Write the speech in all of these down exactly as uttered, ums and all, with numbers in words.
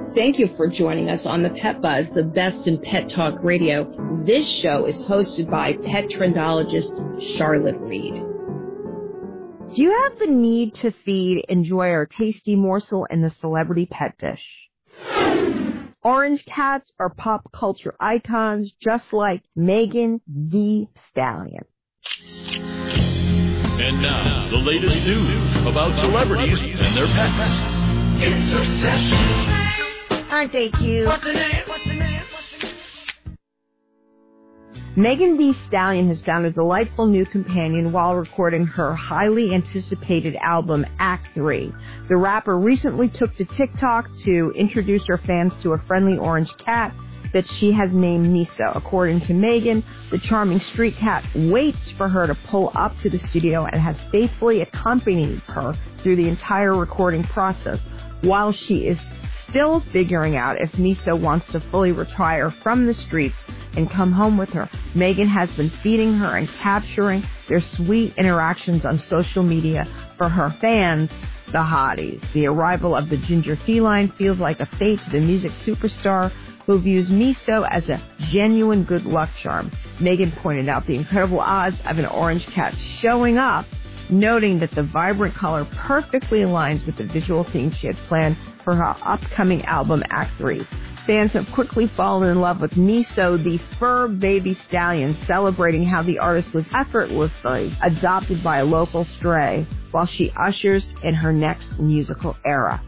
Thank you for joining us on the Pet Buzz, the best in pet talk radio. This show is hosted by pet trendologist Charlotte Reed. Do you have the need to feed, enjoy, or tasty morsel in the celebrity pet dish? Orange cats are pop culture icons, just like Megan Thee Stallion. And now, the latest news about celebrities and their pets. In succession. Aren't they cute? What's the name? What's the name? Megan Thee Stallion has found a delightful new companion while recording her highly anticipated album, Act three. The rapper recently took to TikTok to introduce her fans to a friendly orange cat that she has named Miso. According to Megan, the charming street cat waits for her to pull up to the studio and has faithfully accompanied her through the entire recording process while she is still figuring out if Miso wants to fully retire from the streets and come home with her. Megan has been feeding her and capturing their sweet interactions on social media for her fans, the hotties. The arrival of the ginger feline feels like a fate to the music superstar who views Miso as a genuine good luck charm. Megan pointed out the incredible odds of an orange cat showing up, noting that the vibrant color perfectly aligns with the visual theme she had planned for her upcoming album, Act three. Fans have quickly fallen in love with Miso, the fur baby stallion, celebrating how the artist was effortlessly adopted by a local stray while she ushers in her next musical era.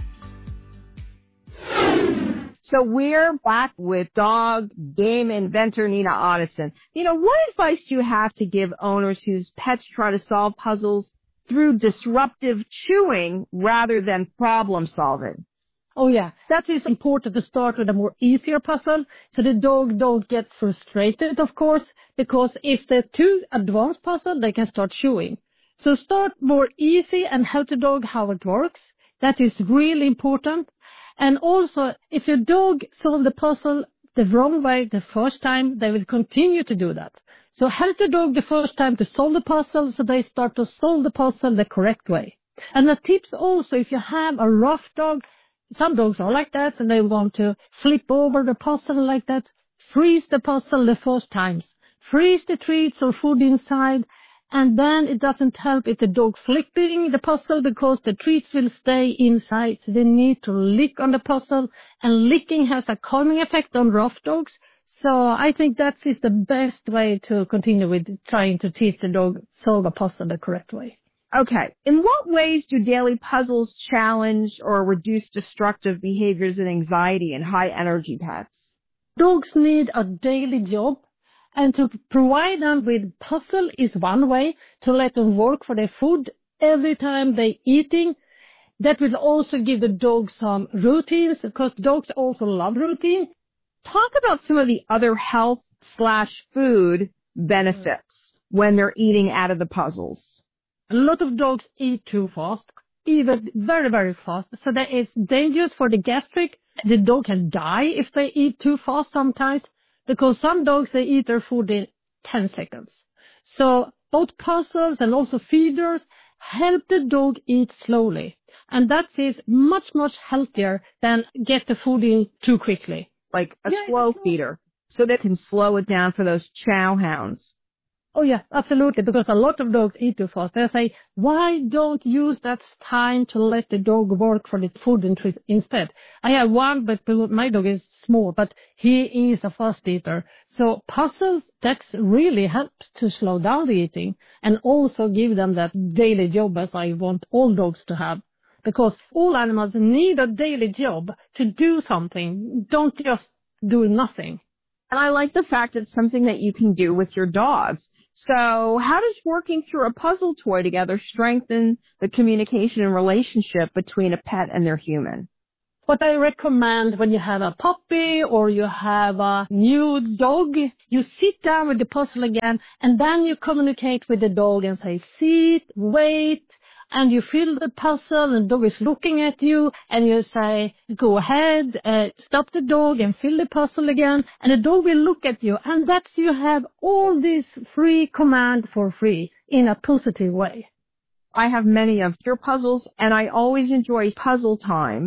So we're back with dog game inventor Nina Ottoson. Nina, what advice do you have to give owners whose pets try to solve puzzles through disruptive chewing rather than problem solving? Oh, yeah. That is important to start with a more easier puzzle so the dog don't get frustrated, of course, because if they're too advanced puzzle, they can start chewing. So start more easy and help the dog how it works. That is really important. And also, if your dog solves the puzzle the wrong way the first time, they will continue to do that. So help the dog the first time to solve the puzzle so they start to solve the puzzle the correct way. And the tips also, if you have a rough dog, some dogs are like that and they want to flip over the puzzle like that, freeze the puzzle the first times. Freeze the treats or food inside. And then it doesn't help if the dog flipping the puzzle because the treats will stay inside. So they need to lick on the puzzle, and licking has a calming effect on rough dogs. So I think that is the best way to continue with trying to teach the dog solve a puzzle the correct way. Okay. In what ways do daily puzzles challenge or reduce destructive behaviors and anxiety in high-energy pets? Dogs need a daily job. And to provide them with puzzle is one way to let them work for their food every time they're eating. That will also give the dog some routines because dogs also love routine. Talk about some of the other health slash food benefits when they're eating out of the puzzles. A lot of dogs eat too fast, even very, very fast. So that is dangerous for the gastric. The dog can die if they eat too fast sometimes. Because some dogs, they eat their food in ten seconds. So both puzzles and also feeders help the dog eat slowly. And that is much, much healthier than get the food in too quickly. Like a yeah, slow feeder. So they can slow it down for those chow hounds. Oh, yeah, absolutely, because a lot of dogs eat too fast. They say, why don't use that time to let the dog work for the food instead? I have one, but my dog is small, but he is a fast eater. So puzzles, that's really helps to slow down the eating and also give them that daily job as I want all dogs to have. Because all animals need a daily job to do something. Don't just do nothing. And I like the fact it's something that you can do with your dogs. So how does working through a puzzle toy together strengthen the communication and relationship between a pet and their human? What I recommend when you have a puppy or you have a new dog, you sit down with the puzzle again and then you communicate with the dog and say, sit, wait, and you fill the puzzle and the dog is looking at you and you say, go ahead, uh, stop the dog and fill the puzzle again, and the dog will look at you, and that's you have all this free command for free in a positive way. I have many of your puzzles and I always enjoy puzzle time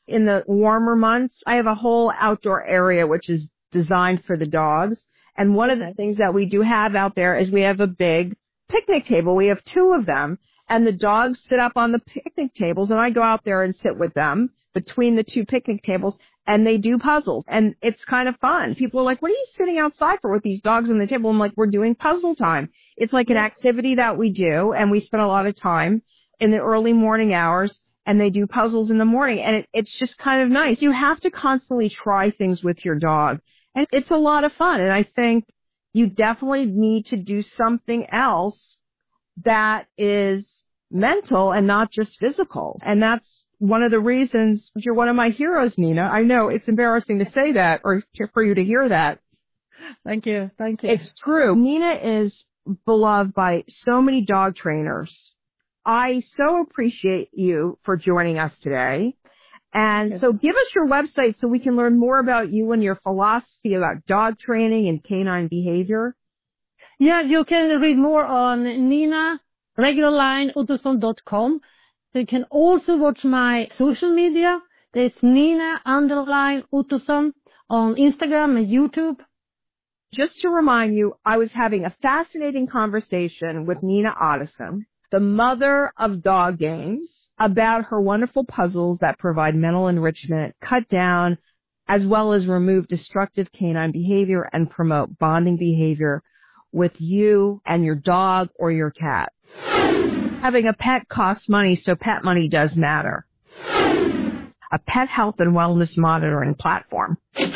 In the warmer months, I have a whole outdoor area which is designed for the dogs. And one of the things that we do have out there is we have a big picnic table. We have two of them, and the dogs sit up on the picnic tables, and I go out there and sit with them between the two picnic tables, and they do puzzles. And it's kind of fun. People are like, what are you sitting outside for with these dogs on the table? I'm like, we're doing puzzle time. It's like an activity that we do, and we spend a lot of time in the early morning hours, and they do puzzles in the morning, and it, it's just kind of nice. You have to constantly try things with your dog, and it's a lot of fun. And I think you definitely need to do something else that is mental and not just physical. And that's one of the reasons you're one of my heroes, Nina. I know it's embarrassing to say that or for you to hear that. Thank you. Thank you. It's true. Nina is beloved by so many dog trainers. I so appreciate you for joining us today. And so give us your website so we can learn more about you and your philosophy about dog training and canine behavior. Yeah, you can read more on nina regular line ottosson dot com. You can also watch my social media. There's Nina underline Ottosson on Instagram and YouTube. Just to remind you, I was having a fascinating conversation with Nina Ottosson, the mother of dog games, about her wonderful puzzles that provide mental enrichment, cut down, as well as remove destructive canine behavior and promote bonding behavior with you and your dog or your cat. Having a pet costs money, so pet money does matter. A pet health and wellness monitoring platform.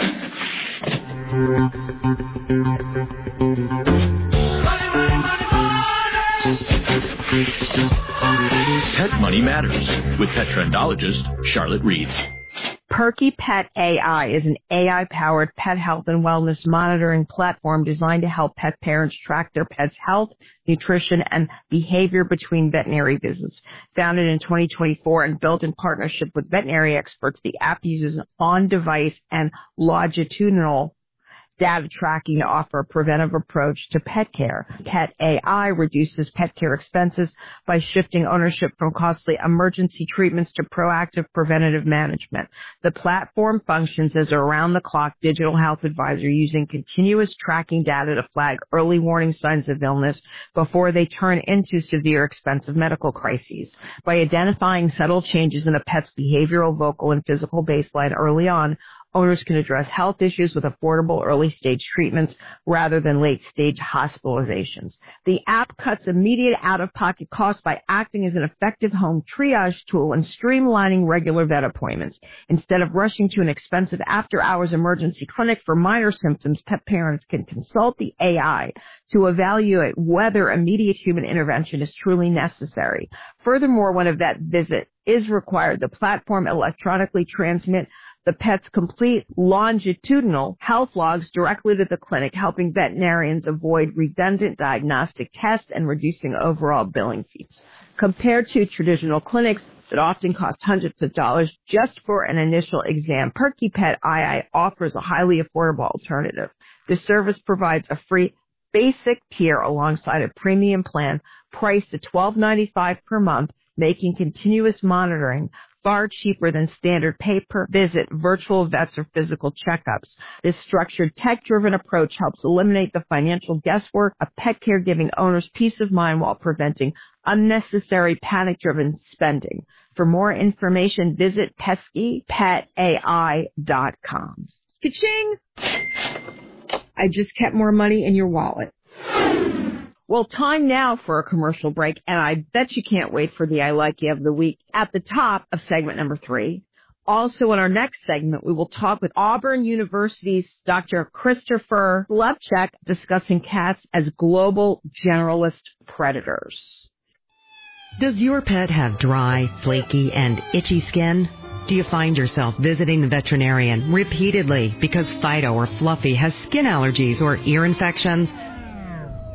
Pet Money Matters with pet trendologist Charlotte Reed. Perky Pet A I is an A I-powered pet health and wellness monitoring platform designed to help pet parents track their pet's health, nutrition, and behavior between veterinary visits. Founded in twenty twenty-four and built in partnership with veterinary experts, the app uses an on-device and longitudinal data tracking to offer a preventive approach to pet care. Pet A I reduces pet care expenses by shifting ownership from costly emergency treatments to proactive preventative management. The platform functions as an around-the-clock digital health advisor using continuous tracking data to flag early warning signs of illness before they turn into severe expensive medical crises. By identifying subtle changes in a pet's behavioral, vocal, and physical baseline early on, owners can address health issues with affordable early-stage treatments rather than late-stage hospitalizations. The app cuts immediate out-of-pocket costs by acting as an effective home triage tool and streamlining regular vet appointments. Instead of rushing to an expensive after-hours emergency clinic for minor symptoms, pet parents can consult the A I to evaluate whether immediate human intervention is truly necessary. Furthermore, when a vet visit is required, the platform electronically transmits the pet's complete longitudinal health logs directly to the clinic, helping veterinarians avoid redundant diagnostic tests and reducing overall billing fees. Compared to traditional clinics that often cost hundreds of dollars just for an initial exam, Perky Pet A I offers a highly affordable alternative. The service provides a free basic tier alongside a premium plan priced at twelve ninety-five per month, making continuous monitoring far cheaper than standard pay-per-visit virtual vets or physical checkups. This structured, tech-driven approach helps eliminate the financial guesswork of pet care, giving owners peace of mind while preventing unnecessary panic-driven spending. For more information, visit pesky pet A I dot com. Ka-ching! I just kept more money in your wallet. Well, time now for a commercial break, and I bet you can't wait for the I Like You of the week at the top of segment number three. Also, in our next segment, we will talk with Auburn University's Doctor Christopher Levchuk discussing cats as global generalist predators. Does your pet have dry, flaky, and itchy skin? Do you find yourself visiting the veterinarian repeatedly because Fido or Fluffy has skin allergies or ear infections?